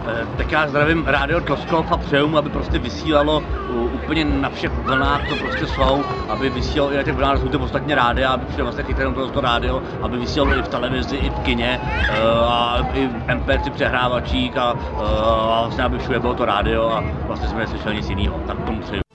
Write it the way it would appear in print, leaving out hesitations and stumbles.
Tak já zdravím Rádio Tloskov a přeju mu, aby prostě vysílalo úplně na všech vlnách, co prostě jsou, aby vysílalo i na těch vlnách, jsou to ostatně rádia, aby přijde vlastně chytrém to rádio, aby vysílalo i v televizi, i v kině, a i v MP3 přehrávačích a vlastně aby všude bylo to rádio a vlastně jsme neslyšeli nic jiného. Tak tomu přeju.